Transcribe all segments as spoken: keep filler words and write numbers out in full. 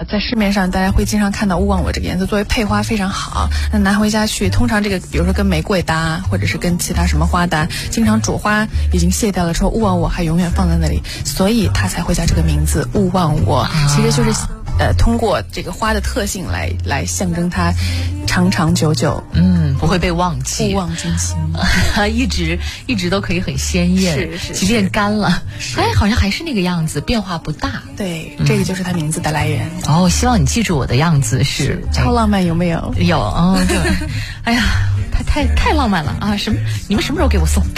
在市面上大家会经常看到勿忘我这个颜色作为配花非常好，那拿回家去，通常这个比如说跟玫瑰搭，或者是跟其他什么花搭，经常主花已经谢掉了之后，勿忘我还永远放在那里，所以它才会叫这个名字勿忘我，啊、其实就是呃通过这个花的特性来来象征它长长久久， 嗯，不会被忘记， 勿忘君心， 一直一直都可以很鲜艳， 是是， 即便干了，哎，好像还是那个样子，变化不大。 对，嗯、这个就是它名字的来源。 哦，希望你记住我的样子是, 是超浪漫，有没有？ 有，哦，对，哎呀，太太太浪漫了啊！什么？你们什么时候给我送？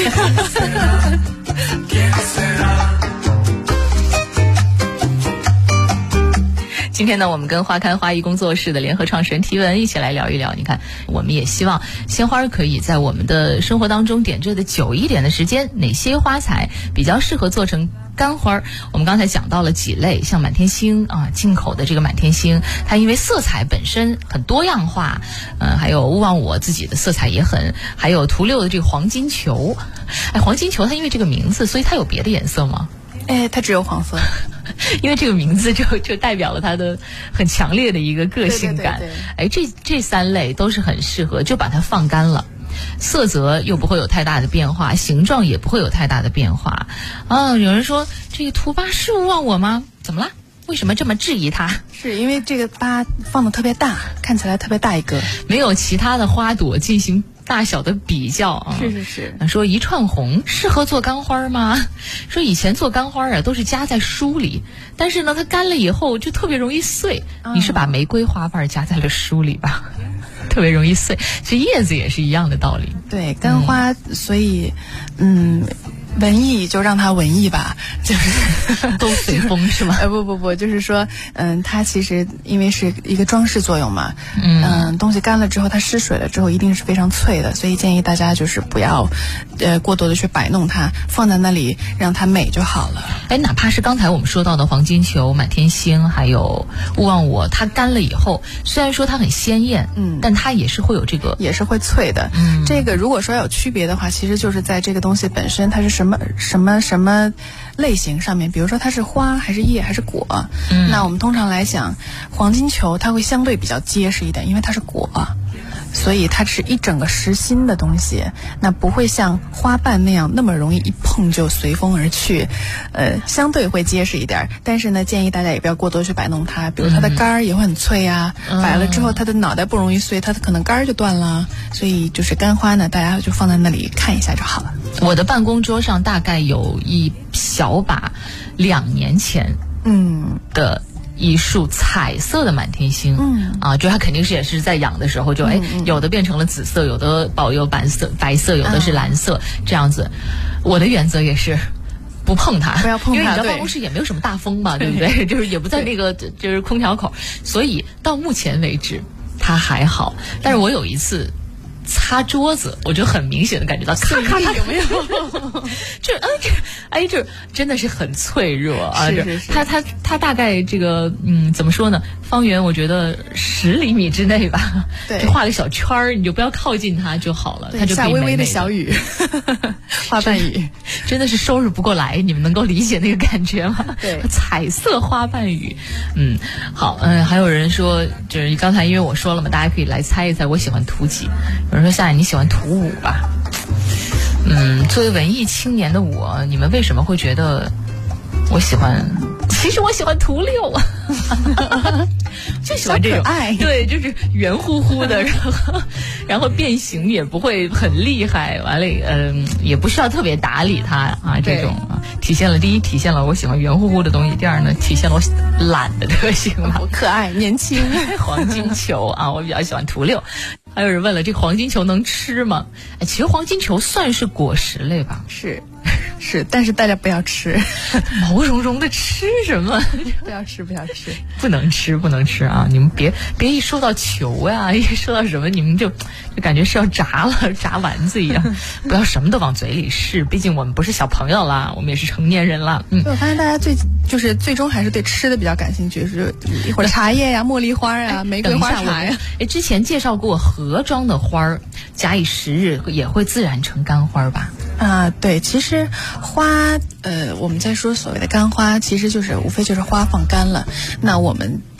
今天呢，我们跟花刊花艺工作室的联合创始人提文一起来聊一聊。你看，我们也希望鲜花可以在我们的生活当中点缀的久一点的时间，哪些花材比较适合做成干花？我们刚才讲到了几类，像满天星啊，进口的这个满天星，它因为色彩本身很多样化，嗯，还有勿忘我自己的色彩也很，还有途六的这个黄金球。哎，黄金球它因为这个名字，所以它有别的颜色吗？ 哎，它只有黄色。 因为这个名字就就代表了它的很强烈的一个个性感。 对对对对， 哎，这这三类都是很适合，就把它放干了，色泽又不会有太大的变化，形状也不会有太大的变化。啊，有人说这个图八是勿忘我吗？怎么了？为什么这么质疑它？ 是因为这个八放的特别大，看起来特别大一个， 没有其他的花朵进行大小的比较啊。 是是是。 说一串红适合做干花吗？说以前做干花啊都是夹在书里，但是呢它干了以后就特别容易碎。嗯、你是把玫瑰花瓣夹在了书里吧？特别容易碎。其实叶子也是一样的道理。 对，干花，嗯、所以嗯。文艺就让它文艺吧，就是都随风是吗？ 呃，不不不，就是说，嗯，它其实因为是一个装饰作用嘛，嗯、呃，东西干了之后，它失水了之后，一定是非常脆的，所以建议大家就是不要，呃，过多的去摆弄它，放在那里让它美就好了。 哎，哪怕是刚才我们说到的黄金球、满天星，还有勿忘我，它干了以后，虽然说它很鲜艳，嗯，但它也是会有这个， 也是会脆的。嗯，这个如果说有区别的话，其实就是在这个东西本身它是什么什么什么类型上面，比如说它是花还是叶还是果，嗯，那我们通常来讲，黄金球它会相对比较结实一点，因为它是果，所以它是一整个实心的东西，那不会像花瓣那样那么容易一碰就随风而去，呃，相对会结实一点。但是呢，建议大家也不要过多去摆弄它，比如它的杆儿也会很脆啊，嗯、摆了之后它的脑袋不容易碎，它的可能杆儿就断了。所以就是干花呢，大家就放在那里看一下就好了。 我的办公桌上大概有一小把两年前嗯的一束彩色的满天星，嗯啊，就它肯定是也是在养的时候就哎、嗯，有的变成了紫色，有的保有白色，白色有的是蓝色、嗯、这样子。我的原则也是不碰它， 不要碰它， 因为你的办公室也没有什么大风嘛， 对, 对不对？就是也不在那个就是空调口，所以到目前为止它还好。但是我有一次擦桌子，我就很明显的感觉到咔咔咔， 有没有？ 这哎这哎这真的是很脆弱啊！ 是是是， 它它它大概这个嗯怎么说呢？方圆我觉得十厘米之内吧， 对， 就画个小圈儿，你就不要靠近它就好了，它就下微微的小雨，花瓣雨， 真的是收拾不过来。你们能够理解那个感觉吗？ 对， 彩色花瓣雨，嗯，好，嗯，还有人说，就是刚才因为我说了嘛，大家可以来猜一猜，我喜欢图几。有人说夏夏你喜欢图五吧？嗯，作为文艺青年的我，你们为什么会觉得我喜欢？其实我喜欢图六，就喜欢这种爱， 对，就是圆乎乎的，然后然后变形也不会很厉害，完了，嗯、呃，也不需要特别打理它啊，这种啊，体现了第一，体现了我喜欢圆乎乎的东西；第二呢，体现了我懒的特性嘛， 我可爱年轻， 黄金球啊，我比较喜欢图六。还有人问了，这个黄金球能吃吗？哎，其实黄金球算是果实类吧？ 是，是，但是大家不要吃， 毛茸茸的吃什么？ 不要吃，不要吃， 不能吃，不能吃啊！你们别别一说到球呀，一说到什么，你们就就感觉是要炸了，炸丸子一样。不要什么都往嘴里试，毕竟我们不是小朋友啦，我们也是成年人啦。嗯， 我发现大家最就是最终还是对吃的比较感兴趣，是一会儿茶叶呀、茉莉花呀、玫瑰花茶呀。 哎，之前介绍过盒装的花儿，假以时日也会自然成干花吧？ 啊，对，其实花，呃，我们在说所谓的干花，其实就是无非就是花放干了，那我们